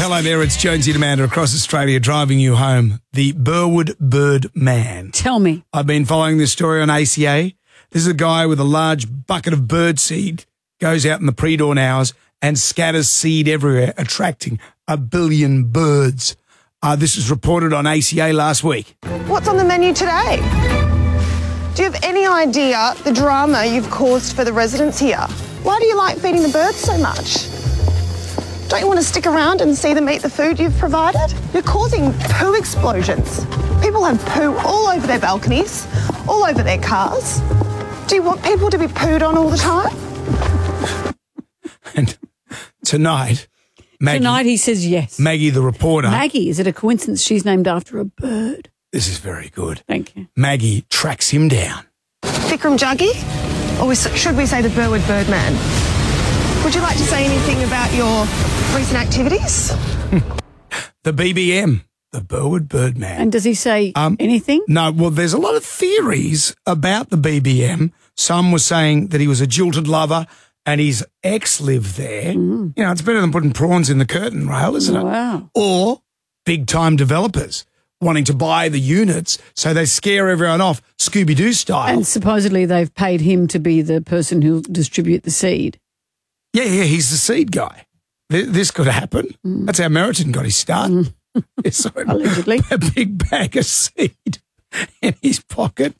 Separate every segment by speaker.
Speaker 1: Hello there, it's Jonesy and Amanda across Australia driving you home. The Burwood Bird Man.
Speaker 2: Tell me.
Speaker 1: I've been following this story on ACA. This is a guy with a large bucket of bird seed, goes out in the pre-dawn hours and scatters seed everywhere, attracting 1 billion birds. This was reported on ACA last week.
Speaker 3: What's on the menu today? Do you have any idea the drama you've caused for the residents here? Why do you like feeding the birds so much? Don't you want to stick around and see them eat the food you've provided? You're causing poo explosions. People have poo all over their balconies, all over their cars. Do you want people to be pooed on all the time?
Speaker 1: And tonight, Maggie...
Speaker 2: Tonight he says yes.
Speaker 1: Maggie, the reporter...
Speaker 2: Maggie, is it a coincidence she's named after a bird?
Speaker 1: This is very good.
Speaker 2: Thank you.
Speaker 1: Maggie tracks him down.
Speaker 3: Vikram Jaggi? Or should we say the Burwood Bird Man? Would you like to say anything about your recent activities?
Speaker 1: The BBM, the Burwood Bird Man.
Speaker 2: And does he say anything?
Speaker 1: No, well, there's a lot of theories about the BBM. Some were saying that he was a jilted lover and his ex lived there. You know, it's better than putting prawns in the curtain rail, isn't it?
Speaker 2: Wow.
Speaker 1: Or big-time developers wanting to buy the units so they scare everyone off, Scooby-Doo style.
Speaker 2: And supposedly they've paid him to be the person who'll distribute the seed.
Speaker 1: Yeah, he's the seed guy. This could happen. That's how Meriton got his start.
Speaker 2: Allegedly.
Speaker 1: A big bag of seed in his pocket.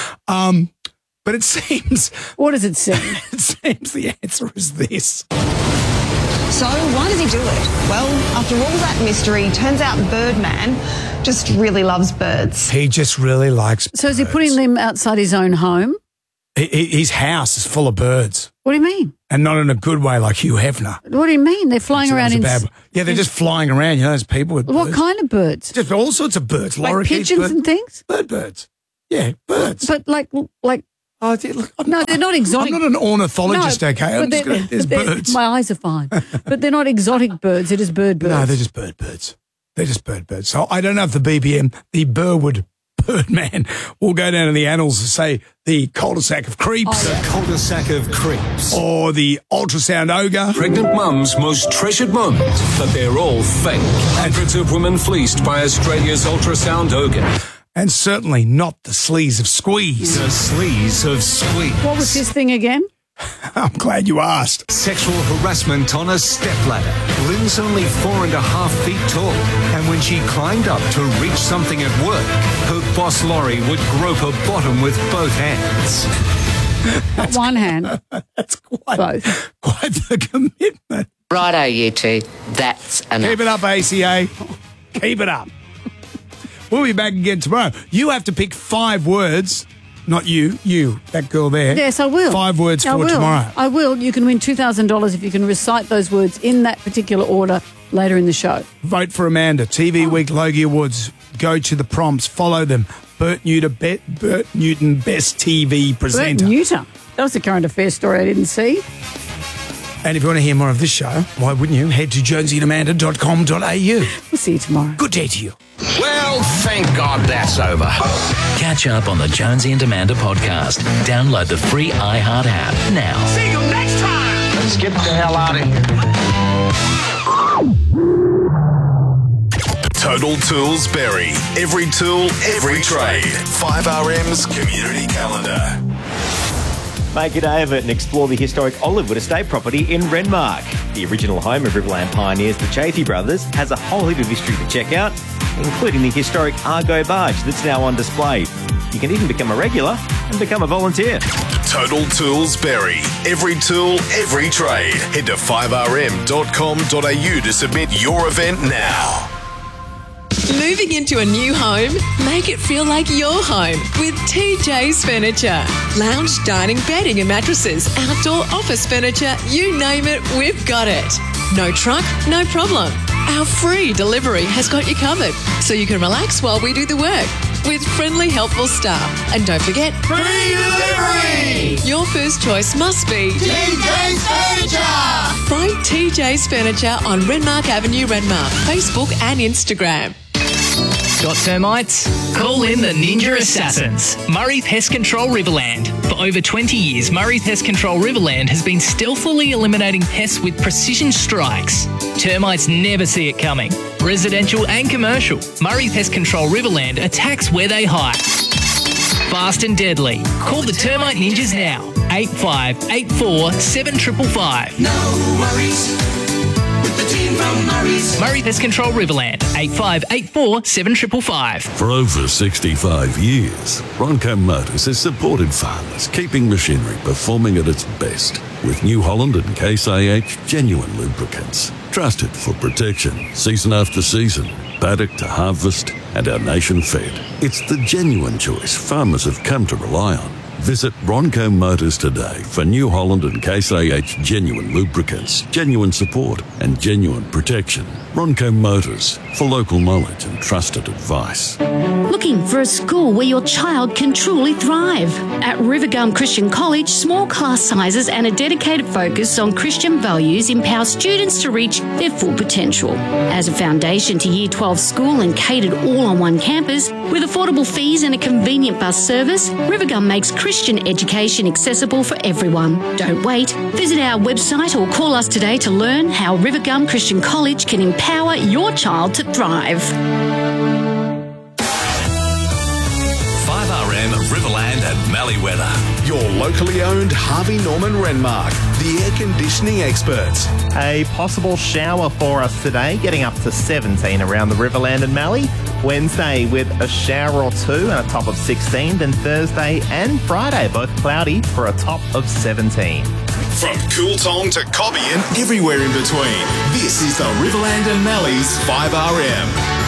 Speaker 1: But it seems...
Speaker 2: What does it say?
Speaker 1: It seems the answer is this.
Speaker 3: So why does he do it? Well, after all that mystery, turns out Birdman just really loves birds.
Speaker 1: He just really likes
Speaker 2: So is he putting them outside his own home?
Speaker 1: His house is full of birds.
Speaker 2: What do you mean?
Speaker 1: And not in a good way like Hugh Hefner.
Speaker 2: What do you mean? They're flying around in...
Speaker 1: Yeah, they're just flying around, you know, those people with
Speaker 2: What
Speaker 1: birds.
Speaker 2: kind of birds?
Speaker 1: Just all sorts of birds.
Speaker 2: Like pigeons and things?
Speaker 1: Birds. Yeah, birds.
Speaker 2: But like...
Speaker 1: Oh, look,
Speaker 2: No, they're not exotic.
Speaker 1: I'm not an ornithologist, okay? I'm just gonna, there's birds.
Speaker 2: My eyes are fine. But they're not exotic birds. They're just birds.
Speaker 1: No, they're just birds. They're just birds. So I don't know if the BBM, the Burwood Birdman, will go down in the annals and say the cul-de-sac of creeps.
Speaker 4: The cul-de-sac of creeps.
Speaker 1: Or the ultrasound ogre.
Speaker 4: Pregnant mum's most treasured moment, but they're all fake. Hundreds of women fleeced by Australia's ultrasound ogre.
Speaker 1: And certainly not the sleaze of squeeze.
Speaker 4: The sleaze of squeeze.
Speaker 2: What was this thing again?
Speaker 1: I'm glad you asked.
Speaker 4: Sexual harassment on a stepladder. Lynn's only 4.5 feet tall, and when she climbed up to reach something at work, her boss Laurie would grope her bottom with both hands.
Speaker 2: Not one hand.
Speaker 1: That's quite the commitment.
Speaker 5: Righto, you two. That's enough.
Speaker 1: Keep it up, ACA. Keep it up. We'll be back again tomorrow. You have to pick 5 words. Not you, that girl there.
Speaker 2: Yes, I will.
Speaker 1: 5 words for tomorrow.
Speaker 2: I will. You can win $2,000 if you can recite those words in that particular order later in the show.
Speaker 1: Vote for Amanda. TV Week Logie Awards. Go to the prompts. Follow them. Bert Newton, Best TV Presenter.
Speaker 2: Bert Newton. That was a current affairs story I didn't see.
Speaker 1: And if you want to hear more of this show, why wouldn't you? Head to jonesyandamanda.com.au.
Speaker 2: We'll see you tomorrow.
Speaker 1: Good day to you.
Speaker 6: Well, thank God that's over.
Speaker 7: Catch up on the Jonesy and Amanda podcast. Download the free iHeart app now.
Speaker 6: See you next time. Let's get the hell out of here.
Speaker 8: Total Tools Berry. Every tool, every trade. 5RM's Community Calendar.
Speaker 9: Make a day of it and explore the historic Olivewood estate property in Renmark. The original home of Riverland pioneers, the Chaffee brothers, has a whole heap of history to check out, including the historic Argo barge that's now on display. You can even become a regular and become a volunteer.
Speaker 8: Total Tools Berry. Every tool, every trade. Head to 5rm.com.au to submit your event now.
Speaker 10: Moving into a new home? Make it feel like your home with TJ's Furniture. Lounge, dining, bedding and mattresses, outdoor office furniture, you name it, we've got it. No truck, no problem. Our free delivery has got you covered, so you can relax while we do the work with friendly, helpful staff. And don't forget, free delivery! Your first choice must be TJ's Furniture! Find TJ's Furniture on Renmark Avenue, Renmark, Facebook and Instagram.
Speaker 11: Got termites? Call in the Ninja Assassins. Murray Pest Control Riverland. For over 20 years, Murray Pest Control Riverland has been stealthily eliminating pests with precision strikes. Termites never see it coming. Residential and commercial, Murray Pest Control Riverland attacks where they hide. Fast and deadly. Call the Termite Ninjas now. 8584 7555.
Speaker 12: No worries. With the team from Murray's.
Speaker 11: Murray Pest Control Riverland, 8584 7555.
Speaker 13: For over 65 years, Ronco Motors has supported farmers, keeping machinery performing at its best. With New Holland and Case IH genuine lubricants. Trusted for protection, season after season, paddock to harvest, and our nation fed. It's the genuine choice farmers have come to rely on. Visit Ronco Motors today for New Holland and Case IH genuine lubricants, genuine support, and genuine protection. Ronco Motors, for local knowledge and trusted advice.
Speaker 14: Looking for a school where your child can truly thrive? At Rivergum Christian College, small class sizes and a dedicated focus on Christian values empower students to reach their full potential. As a foundation to Year 12 school and catered all on one campus, with affordable fees and a convenient bus service, Rivergum makes Christian education accessible for everyone. Don't wait. Visit our website or call us today to learn how Rivergum Christian College can empower your child to thrive.
Speaker 8: 5RM Riverland and Malleeweather. Your locally owned Harvey Norman Renmark, the air conditioning experts.
Speaker 9: A possible shower for us today, getting up to 17 around the Riverland and Mallee. Wednesday with a shower or two and a top of 16. Then Thursday and Friday, both cloudy for a top of 17.
Speaker 8: From Cooltong to Cobby and everywhere in between, this is the Riverland and Mallee's 5RM.